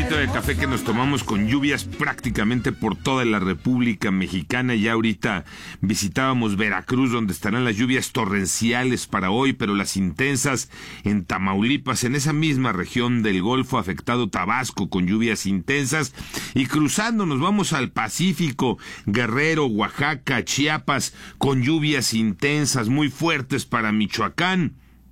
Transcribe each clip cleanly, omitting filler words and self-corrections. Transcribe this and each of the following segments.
tacito de café que nos tomamos con lluvias prácticamente por toda la República Mexicana. Ya ahorita visitábamos Veracruz, donde estarán las lluvias torrenciales para hoy, pero las intensas en Tamaulipas, en esa misma región del Golfo, afectado Tabasco con lluvias intensas. Y cruzando nos vamos al Pacífico, Guerrero, Oaxaca, Chiapas, con lluvias intensas muy fuertes para Michoacán.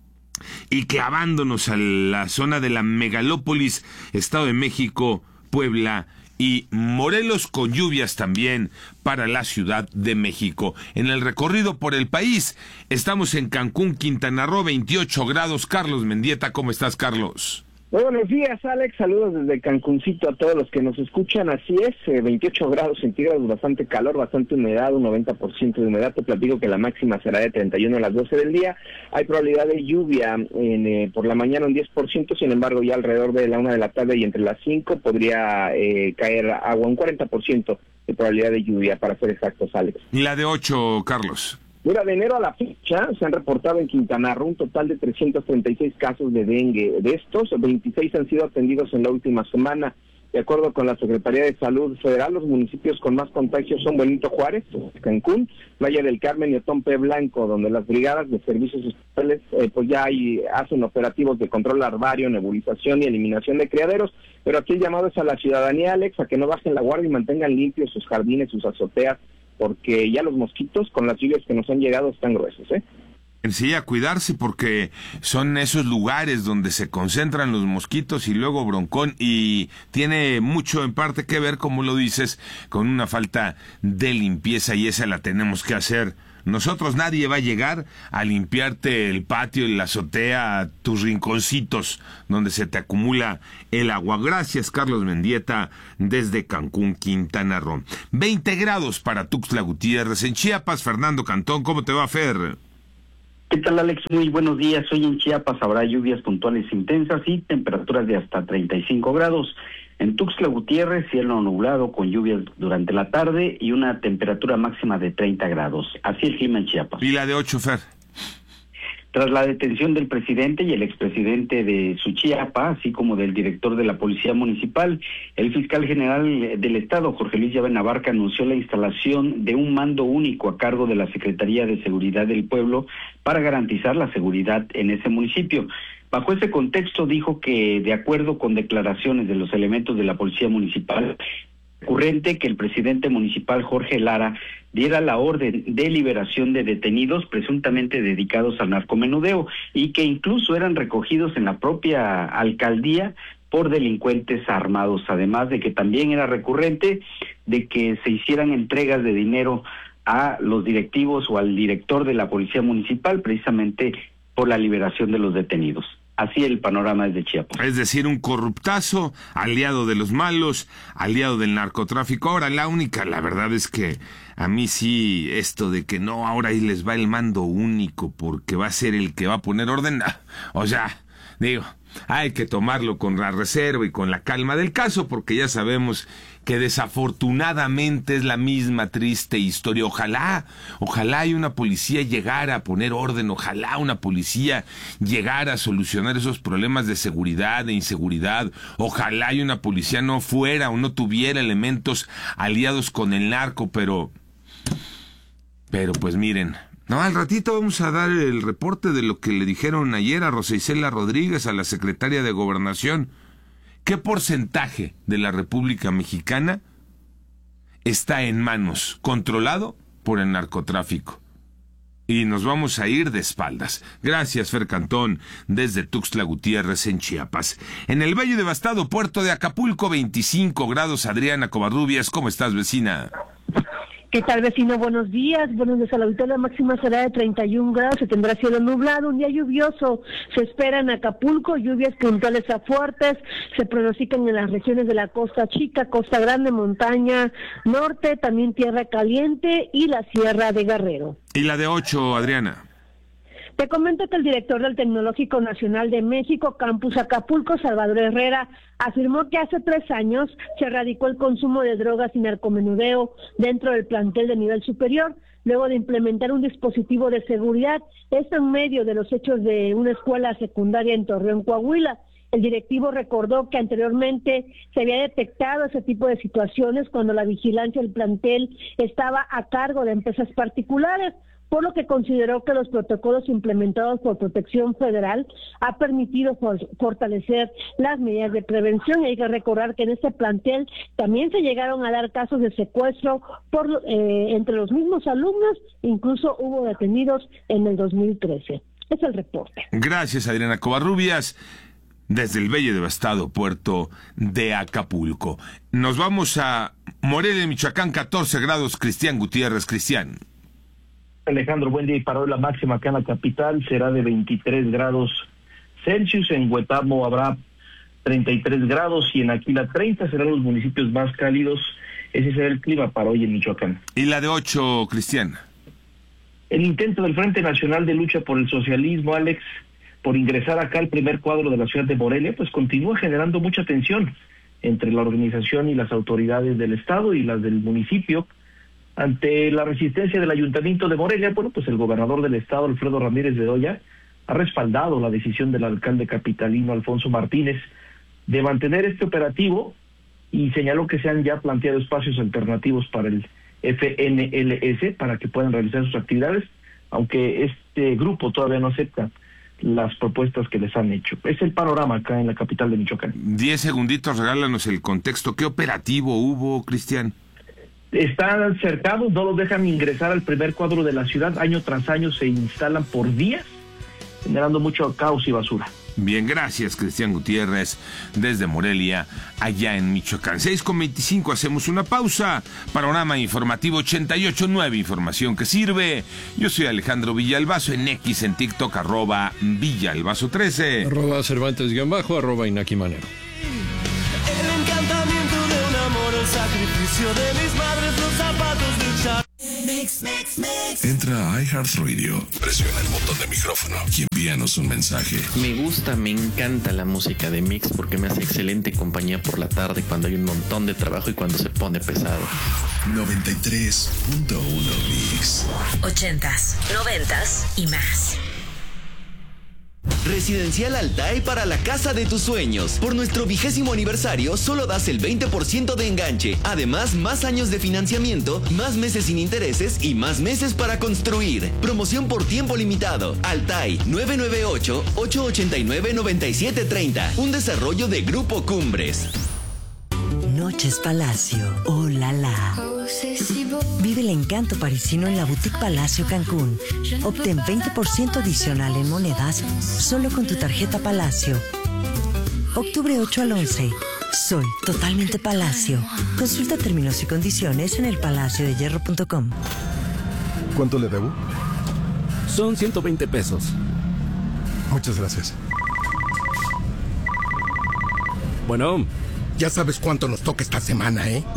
Y clavándonos a la zona de la megalópolis, Estado de México, Puebla y Morelos, con lluvias también para la Ciudad de México. En el recorrido por el país, estamos en Cancún, Quintana Roo, 28 grados. Carlos Mendieta, ¿cómo estás, Carlos? Muy buenos días, Alex. Saludos desde Cancuncito a todos los que nos escuchan. Así es, 28 grados centígrados, bastante calor, bastante humedad, un 90% de humedad. Te platico que la máxima será de 31 a las 12 del día. Hay probabilidad de lluvia por la mañana un 10%, sin embargo ya alrededor de la 1 de la tarde y entre las 5 podría caer agua, un 40% de probabilidad de lluvia, para ser exactos, Alex. ¿Y la de 8, Carlos? Mira, de enero a la fecha se han reportado en Quintana Roo un total de 336 casos de dengue. De estos, 26 han sido atendidos en la última semana. De acuerdo con la Secretaría de Salud Federal, los municipios con más contagios son Benito Juárez, Cancún, Playa del Carmen y Otompe Blanco, donde las brigadas de servicios estatales pues ya hacen operativos de control larvario, nebulización y eliminación de criaderos. Pero aquí el llamado es a la ciudadanía, Alex, a que no bajen la guardia y mantengan limpios sus jardines, sus azoteas, porque ya los mosquitos con las lluvias que nos han llegado están gruesos, Sí, a cuidarse, porque son esos lugares donde se concentran los mosquitos y luego broncón, y tiene mucho en parte que ver, como lo dices, con una falta de limpieza, y esa la tenemos que hacer nosotros. Nadie va a llegar a limpiarte el patio y la azotea, tus rinconcitos donde se te acumula el agua. Gracias, Carlos Mendieta, desde Cancún, Quintana Roo. 20 grados para Tuxtla Gutiérrez. En Chiapas, Fernando Cantón, ¿cómo te va, Fer? ¿Qué tal, Alex? Muy buenos días. Hoy en Chiapas habrá lluvias puntuales intensas y temperaturas de hasta 35 grados. En Tuxtla Gutiérrez, cielo nublado con lluvias durante la tarde y una temperatura máxima de 30 grados. Así el clima en Chiapas. ¿Y la de 8, Fer? Tras la detención del presidente y el expresidente de Suchiapa, así como del director de la Policía Municipal, el fiscal general del Estado, Jorge Luis Llave Navarca, anunció la instalación de un mando único a cargo de la Secretaría de Seguridad del Pueblo para garantizar la seguridad en ese municipio. Bajo ese contexto, dijo que, de acuerdo con declaraciones de los elementos de la Policía Municipal, ocurrente que el presidente municipal Jorge Lara diera la orden de liberación de detenidos presuntamente dedicados al narcomenudeo y que incluso eran recogidos en la propia alcaldía por delincuentes armados, además de que también era recurrente de que se hicieran entregas de dinero a los directivos o al director de la Policía Municipal precisamente por la liberación de los detenidos. Así el panorama es de Chiapas. Es decir, un corruptazo, aliado de los malos, aliado del narcotráfico. Ahora, la verdad es que a mí sí, esto de que no, ahora ahí les va el mando único porque va a ser el que va a poner orden. O sea, digo, hay que tomarlo con la reserva y con la calma del caso, porque ya sabemos que desafortunadamente es la misma triste historia. Ojalá y una policía llegara a poner orden, ojalá una policía llegara a solucionar esos problemas de seguridad, de inseguridad, ojalá y una policía no fuera o no tuviera elementos aliados con el narco, pero pues miren, no, al ratito vamos a dar el reporte de lo que le dijeron ayer a Rosa Isela Rodríguez, a la secretaria de Gobernación. ¿Qué porcentaje de la República Mexicana está en manos, controlado por el narcotráfico? Y nos vamos a ir de espaldas. Gracias, Fer Cantón, desde Tuxtla Gutiérrez, en Chiapas. En el Valle Devastado, puerto de Acapulco, 25 grados. Adriana Covarrubias, ¿cómo estás, vecina? ¿Qué tal, vecino? Buenos días a la auditoría. La máxima será de 31 grados, se tendrá cielo nublado, un día lluvioso. Se espera en Acapulco, lluvias puntuales a fuertes, se pronostican en las regiones de la Costa Chica, Costa Grande, Montaña Norte, también Tierra Caliente y la Sierra de Guerrero. ¿Y la de 8, Adriana? Te comento que el director del Tecnológico Nacional de México, Campus Acapulco, Salvador Herrera, afirmó que hace 3 años se erradicó el consumo de drogas y narcomenudeo dentro del plantel de nivel superior, luego de implementar un dispositivo de seguridad, esto en medio de los hechos de una escuela secundaria en Torreón, Coahuila. El directivo recordó que anteriormente se había detectado ese tipo de situaciones cuando la vigilancia del plantel estaba a cargo de empresas particulares, por lo que consideró que los protocolos implementados por Protección Federal ha permitido fortalecer las medidas de prevención. Y hay que recordar que en este plantel también se llegaron a dar casos de secuestro entre los mismos alumnos, incluso hubo detenidos en el 2013. Es el reporte. Gracias, Adriana Covarrubias, desde el bello y devastado puerto de Acapulco. Nos vamos a Morelia, Michoacán, 14 grados, Cristian Gutiérrez. Cristian. Alejandro, buen día. Y para hoy la máxima acá en la capital será de 23 grados Celsius. En Huetamo habrá 33 grados y en Aquila 30. Serán los municipios más cálidos. Ese será el clima para hoy en Michoacán. ¿Y la de 8, Cristian? El intento del Frente Nacional de Lucha por el Socialismo, Alex, por ingresar acá al primer cuadro de la ciudad de Morelia, pues continúa generando mucha tensión entre la organización y las autoridades del estado y las del municipio. Ante la resistencia del Ayuntamiento de Morelia, bueno, pues el gobernador del estado, Alfredo Ramírez Bedoya, ha respaldado la decisión del alcalde capitalino, Alfonso Martínez, de mantener este operativo y señaló que se han ya planteado espacios alternativos para el FNLS para que puedan realizar sus actividades, aunque este grupo todavía no acepta las propuestas que les han hecho. Es el panorama acá en la capital de Michoacán. 10 segunditos, regálanos el contexto. ¿Qué operativo hubo, Cristian? Están cercados, no los dejan ingresar al primer cuadro de la ciudad. Año tras año se instalan por días, generando mucho caos y basura. Bien, gracias, Cristian Gutiérrez, desde Morelia, allá en Michoacán. 6:25, hacemos una pausa. Panorama informativo 88.9, información que sirve. Yo soy Alejandro Villalbazo, en X, en TikTok, @Villalbazo13. @Cervantes_, @Inaki Manero. El encantamiento de un amor, el sacrificio de mis madres, los zapatos de Char. Mix. Entra a iHeartRadio, presiona el botón de micrófono y envíanos un mensaje. Me encanta la música de Mix porque me hace excelente compañía por la tarde cuando hay un montón de trabajo y cuando se pone pesado. 93.1 Mix. 80s, 90s y más. Residencial Altai para la casa de tus sueños. Por nuestro 20º aniversario, solo das el 20% de enganche. Además, más años de financiamiento, más meses sin intereses y más meses para construir. Promoción por tiempo limitado. Altai, 998-889-9730. Un desarrollo de Grupo Cumbres. Noches Palacio, oh la la. Vive el encanto parisino en la Boutique Palacio Cancún. Obtén 20% adicional en monedas solo con tu tarjeta Palacio. Octubre 8 al 11. Soy totalmente Palacio. Consulta términos y condiciones en elpalaciodehierro.com. ¿Cuánto le debo? Son 120 pesos. Muchas gracias. Bueno, ya sabes cuánto nos toca esta semana, ¿eh?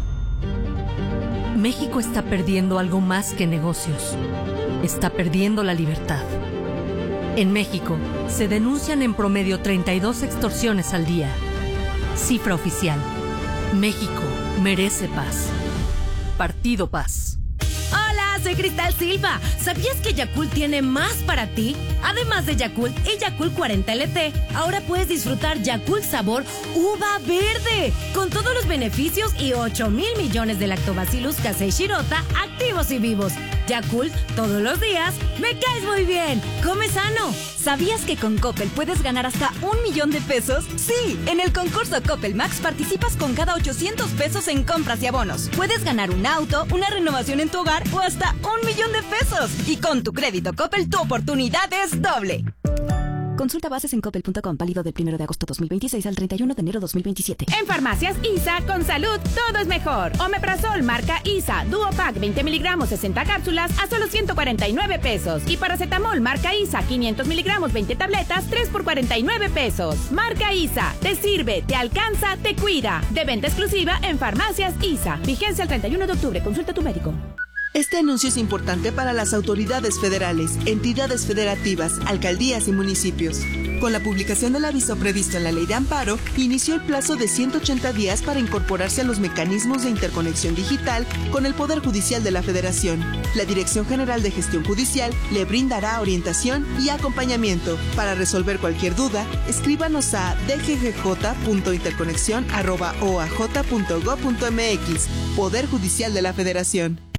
México está perdiendo algo más que negocios. Está perdiendo la libertad. En México, se denuncian en promedio 32 extorsiones al día. Cifra oficial. México merece paz. Partido Paz. Hola, soy Cristal Silva. ¿Sabías que Yakult tiene más para ti? Además de Yakult y Yakult 40 LT, ahora puedes disfrutar Yakult sabor uva verde, con todos los beneficios y 8,000 millones de lactobacillus casei shirota activos y vivos. Yakult, todos los días, me caes muy bien. Come sano. ¿Sabías que con Coppel puedes ganar hasta 1,000,000 de pesos? Sí, en el concurso Coppel Max participas con cada 800 pesos en compras y abonos. Puedes ganar un auto, una renovación en tu hogar o hasta 1,000,000 de pesos. Y con tu crédito Coppel, tu oportunidad es doble. Consulta bases en coppel.com, válido del 1 de agosto 2026 al 31 de enero 2027. En Farmacias ISA, con salud, todo es mejor. Omeprazol, marca ISA, Duopack, 20 miligramos, 60 cápsulas, a solo 149 pesos. Y paracetamol, marca ISA, 500 miligramos, 20 tabletas, 3 por 49 pesos. Marca ISA, te sirve, te alcanza, te cuida. De venta exclusiva en Farmacias ISA. Vigencia el 31 de octubre. Consulta a tu médico. Este anuncio es importante para las autoridades federales, entidades federativas, alcaldías y municipios. Con la publicación del aviso previsto en la Ley de Amparo, inició el plazo de 180 días para incorporarse a los mecanismos de interconexión digital con el Poder Judicial de la Federación. La Dirección General de Gestión Judicial le brindará orientación y acompañamiento. Para resolver cualquier duda, escríbanos a dggj.interconexión@oaj.gov.mx. Poder Judicial de la Federación.